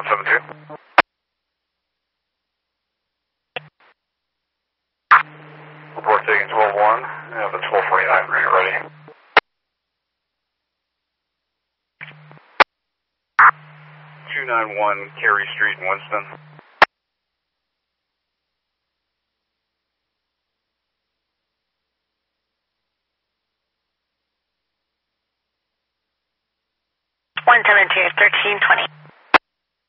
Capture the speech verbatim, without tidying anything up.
seven two. Report taking twelve one. Yeah, the twelve forty-nine, ready, ready. two nine one Cary Street in Winston. one seven two, thirteen twenty.